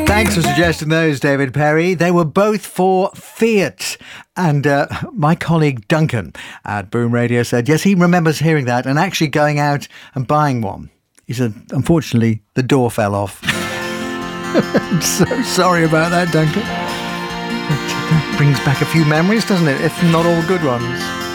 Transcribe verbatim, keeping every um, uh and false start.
Thanks for suggesting those, David Perry. They were both for Fiat. And uh, my colleague Duncan at Boom Radio said, yes, he remembers hearing that and actually going out and buying one. He said, unfortunately, the door fell off. I'm so sorry about that, Duncan. That brings back a few memories, doesn't it? If not all good ones.